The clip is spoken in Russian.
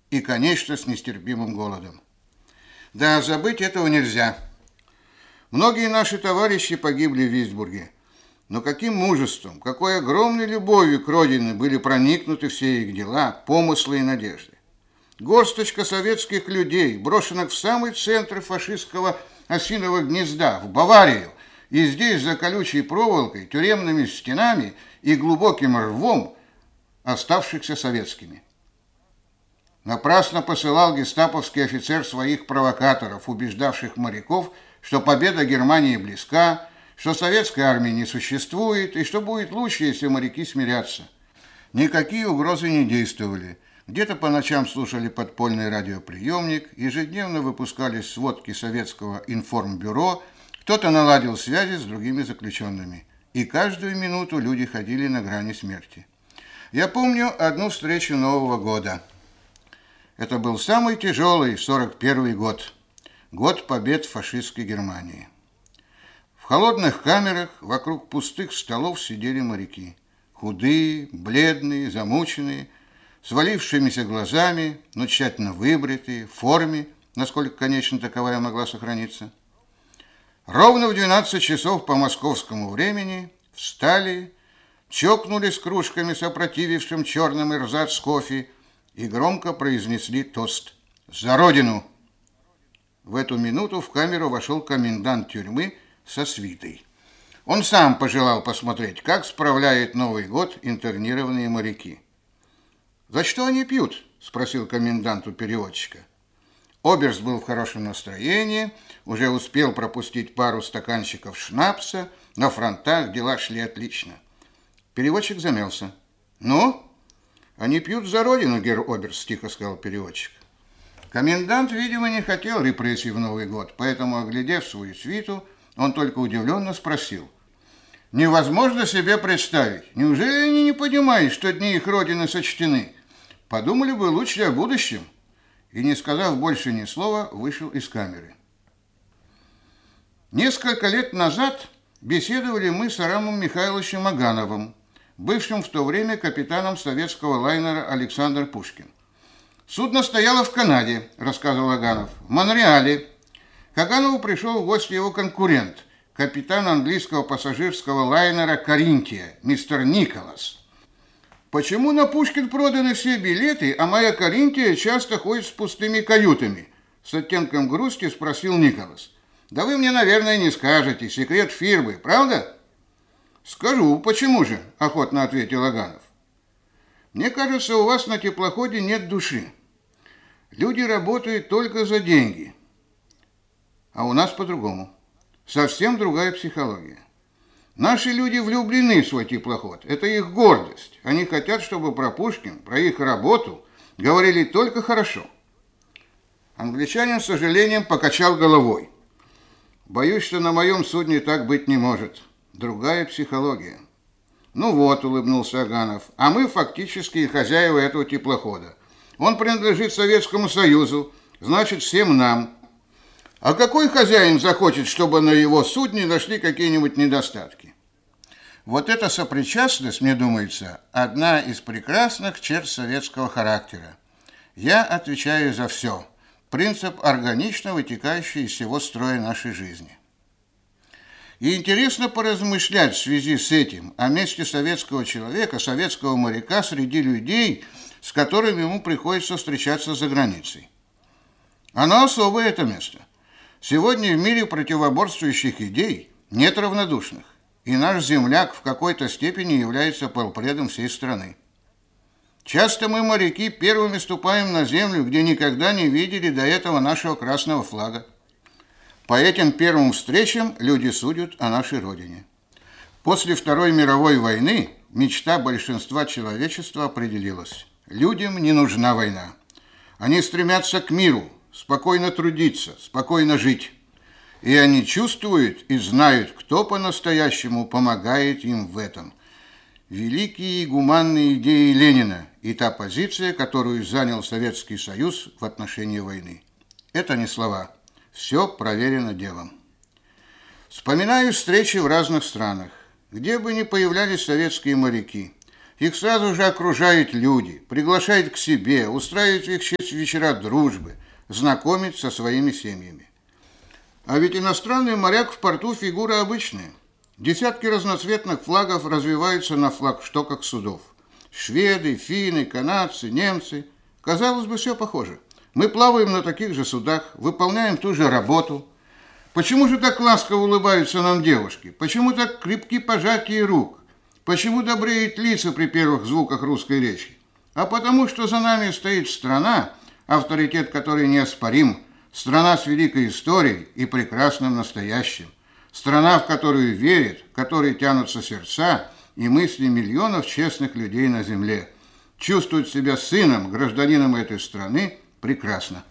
и, конечно, с нестерпимым голодом. Да, забыть этого нельзя. Многие наши товарищи погибли в Виссбурге. Но каким мужеством, какой огромной любовью к родине были проникнуты все их дела, помыслы и надежды. Горсточка советских людей, брошенных в самый центр фашистского осиного гнезда, в Баварию, и здесь за колючей проволокой, тюремными стенами и глубоким рвом, оставшихся советскими. Напрасно посылал гестаповский офицер своих провокаторов, убеждавших моряков, что победа Германии близка, что советской армии не существует и что будет лучше, если моряки смирятся. Никакие угрозы не действовали. Где-то по ночам слушали подпольный радиоприемник, ежедневно выпускались сводки советского информбюро, кто-то наладил связи с другими заключенными. И каждую минуту люди ходили на грани смерти. Я помню одну встречу Нового года. Это был самый тяжелый 41 год. Год побед фашистской Германии. В холодных камерах вокруг пустых столов сидели моряки. Худые, бледные, замученные, с валившимися глазами, но тщательно выбритые, в форме, насколько, конечно, таковая могла сохраниться. Ровно в 12 часов по московскому времени встали, чокнулись кружками с опротивившим черным эрзац кофе и громко произнесли тост «За Родину!». В эту минуту в камеру вошел комендант тюрьмы со свитой. Он сам пожелал посмотреть, как справляет Новый год интернированные моряки. «За что они пьют?» – спросил комендант у переводчика. Оберст был в хорошем настроении, уже успел пропустить пару стаканчиков шнапса, на фронтах дела шли отлично. Переводчик замялся. «Ну, они пьют за Родину, герр Оберст», – тихо сказал переводчик. Комендант, видимо, не хотел репрессий в Новый год, поэтому, оглядев свою свиту, он только удивленно спросил. «Невозможно себе представить. Неужели они не понимают, что дни их Родины сочтены? Подумали бы лучше о будущем». И, не сказав больше ни слова, вышел из камеры. Несколько лет назад беседовали мы с Арамом Михайловичем Агановым, бывшим в то время капитаном советского лайнера «Александр Пушкин». «Судно стояло в Канаде», – рассказывал Аганов, – «в Монреале. К Аганову пришел в гости его конкурент, капитан английского пассажирского лайнера «Каринтия», мистер Николас. «Почему на Пушкин проданы все билеты, а моя Каринтия часто ходит с пустыми каютами?» С оттенком грусти спросил Николас. «Да вы мне, наверное, не скажете. Секрет фирмы, правда?» «Скажу. Почему же?» – охотно ответил Аганов. «Мне кажется, у вас на теплоходе нет души. Люди работают только за деньги. А у нас по-другому. Совсем другая психология. Наши люди влюблены в свой теплоход. Это их гордость. Они хотят, чтобы про Пушкин, про их работу говорили только хорошо». Англичанин с сожалением покачал головой. «Боюсь, что на моем судне так быть не может. Другая психология». «Ну вот», — улыбнулся Аганов, — «а мы фактически хозяева этого теплохода. Он принадлежит Советскому Союзу, значит, всем нам. А какой хозяин захочет, чтобы на его судне нашли какие-нибудь недостатки?» Вот эта сопричастность, мне думается, одна из прекрасных черт советского характера. Я отвечаю за все. Принцип, органично вытекающий из всего строя нашей жизни. И интересно поразмышлять в связи с этим о месте советского человека, советского моряка среди людей, с которыми ему приходится встречаться за границей. Оно особое, это место. Сегодня в мире противоборствующих идей нет равнодушных, и наш земляк в какой-то степени является полпредом всей страны. Часто мы, моряки, первыми ступаем на землю, где никогда не видели до этого нашего красного флага. По этим первым встречам люди судят о нашей Родине. После Второй мировой войны мечта большинства человечества определилась. Людям не нужна война. Они стремятся к миру, спокойно трудиться, спокойно жить. И они чувствуют и знают, кто по-настоящему помогает им в этом. Великие и гуманные идеи Ленина и та позиция, которую занял Советский Союз в отношении войны. Это не слова. Все проверено делом. Вспоминаю встречи в разных странах. Где бы ни появлялись советские моряки, Их сразу же окружают люди, приглашают к себе, устраивают в их честь вечера дружбы, знакомят со своими семьями. А ведь иностранный моряк в порту фигура обычная. Десятки разноцветных флагов развиваются на флагштоках судов. Шведы, финны, канадцы, немцы. Казалось бы, все похоже. Мы плаваем на таких же судах, выполняем ту же работу. Почему же так ласково улыбаются нам девушки? Почему так крепки пожатия рук? Почему добреют лица при первых звуках русской речи? А потому, что за нами стоит страна, авторитет которой неоспорим, страна с великой историей и прекрасным настоящим. Страна, в которую верят, к которой тянутся сердца и мысли миллионов честных людей на земле. Чувствовать себя сыном, гражданином этой страны прекрасно.